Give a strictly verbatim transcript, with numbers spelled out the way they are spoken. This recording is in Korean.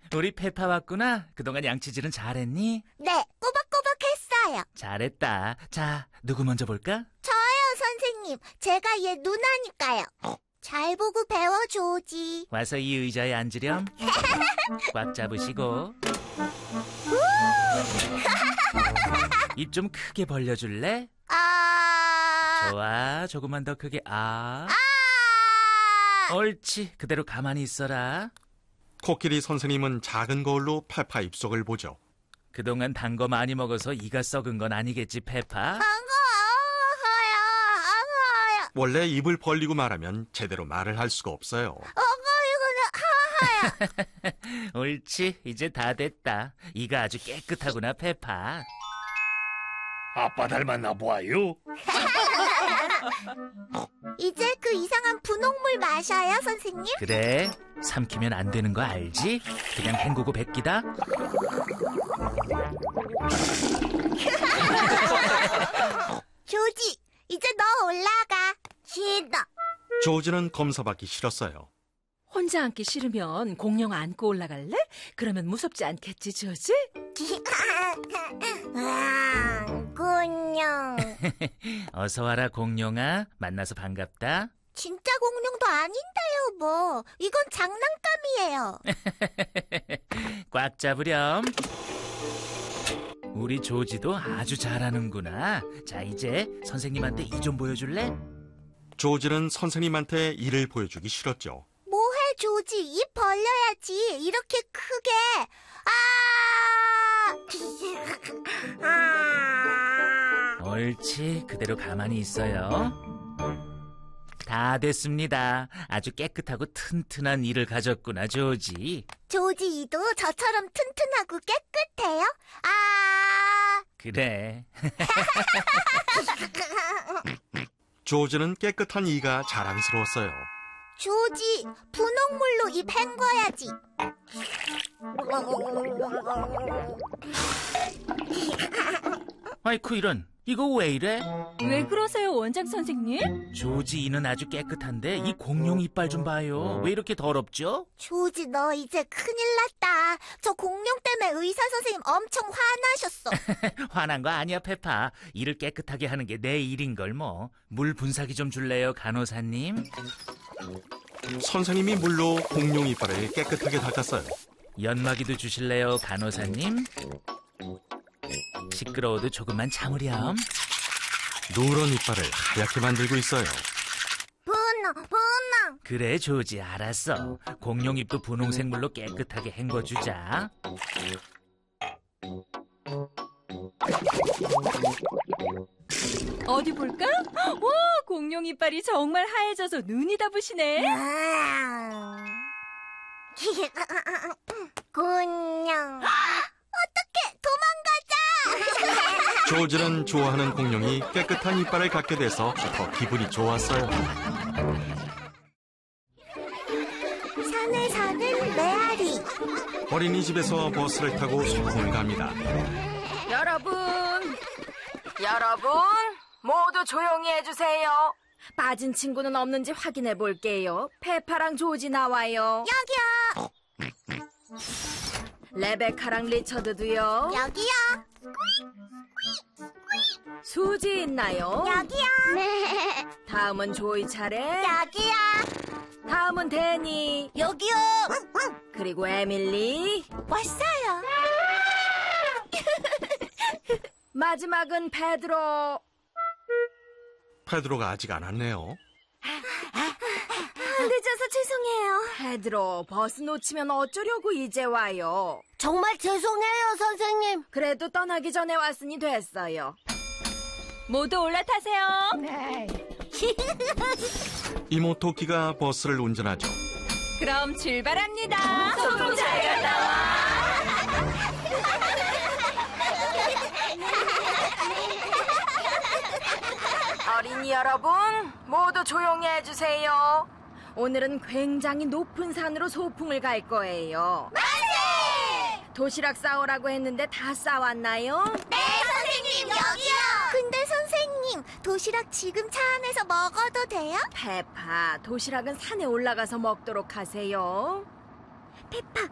우리 페파 왔구나. 그동안 양치질은 잘했니? 네, 꼬박꼬박 했어요. 잘했다. 자, 누구 먼저 볼까? 저예요, 선생님. 제가 얘 누나니까요. 잘 보고 배워, 조지. 와서 이 의자에 앉으렴. 꽉 잡으시고. 입 좀 크게 벌려줄래? 아... 좋아, 조금만 더 크게. 아... 아... 옳지, 그대로 가만히 있어라. 코끼리 선생님은 작은 거울로 페파 입속을 보죠. 그동안 단 거 많이 먹어서 이가 썩은 건 아니겠지, 페파? 안 가요, 안 가요. 원래 입을 벌리고 말하면 제대로 말을 할 수가 없어요. 안 가요, 그냥 하하야. 옳지, 이제 다 됐다. 이가 아주 깨끗하구나, 페파. 아빠 닮았나 봐요. 이제 그 이상한 분홍물 마셔요, 선생님? 그래, 삼키면 안 되는 거 알지? 그냥 헹구고 뱉기다. 조지, 이제 너 올라가. 싫어. 조지는 검사받기 싫었어요. 혼자 앉기 싫으면 공룡 안고 올라갈래? 그러면 무섭지 않겠지, 조지? 아, 공룡. 어서 와라, 공룡아. 만나서 반갑다. 진짜 공룡도 아닌데요, 뭐. 이건 장난감이에요. 꽉 잡으렴. 우리 조지도 아주 잘하는구나. 자, 이제 선생님한테 이 좀 보여줄래? 조지는 선생님한테 이를 보여주기 싫었죠. 뭐해, 조지. 입 벌려야지. 이렇게 크게. 아! 아! 옳지, 그대로 가만히 있어요. 다 됐습니다. 아주 깨끗하고 튼튼한 이를 가졌구나, 조지. 조지 이도 저처럼 튼튼하고 깨끗해요? 아! 그래. 조지는 깨끗한 이가 자랑스러웠어요. 조지, 분홍물로 입 헹궈야지. 아이쿠, 이런. 이거 왜 이래? 왜 그러세요, 원장 선생님? 조지 이는 아주 깨끗한데 이 공룡 이빨 좀 봐요. 왜 이렇게 더럽죠? 조지, 너 이제 큰일 났다. 저 공룡 때문에 의사 선생님 엄청 화나셨어. 화난 거 아니야, 페파. 이를 깨끗하게 하는 게 내 일인걸 뭐. 물 분사기 좀 줄래요, 간호사님? 선생님이 물로 공룡 이빨을 깨끗하게 닦았어요. 연마기도 주실래요, 간호사님? 시끄러워도 조금만 참으렴. 누런 이빨을 하얗게 만들고 있어요. 분홍, 분홍. 그래, 조지, 알았어. 공룡 입도 분홍색 물로 깨끗하게 헹궈주자. 어디 볼까? 와, 공룡 이빨이 정말 하얘져서 눈이 다 부시네. 아. 공룡. 어떡해, 도망가자. 조지는 좋아하는 공룡이 깨끗한 이빨을 갖게 돼서 더 기분이 좋았어요. 산에 사는 메아리. 어린이집에서 버스를 타고 소풍을 갑니다. 여러분, 여러분, 모두 조용히 해주세요. 빠진 친구는 없는지 확인해 볼게요. 페파랑 조지 나와요. 여기요. 레베카랑 리처드도요. 여기요. 수지 있나요? 여기요. 네. 다음은 조이 차례. 여기요. 다음은 데니. 여기요. 그리고 에밀리. 왔어요. 마지막은 페드로. 페드로가 아직 안 왔네요. 늦어서 죄송해요. 페드로, 버스 놓치면 어쩌려고 이제 와요. 정말 죄송해요, 선생님. 그래도 떠나기 전에 왔으니 됐어요. 모두 올라타세요. 이모 토끼가 버스를 운전하죠. 그럼 출발합니다. 소풍 잘 갔다 와. 어린이 여러분, 모두 조용히 해주세요. 오늘은 굉장히 높은 산으로 소풍을 갈 거예요. 만세! 도시락 싸오라고 했는데 다 싸왔나요? 네, 선생님, 여기요. 근데 선생님, 도시락 지금 차 안에서 먹어도 돼요? 페파, 도시락은 산에 올라가서 먹도록 하세요. 페파,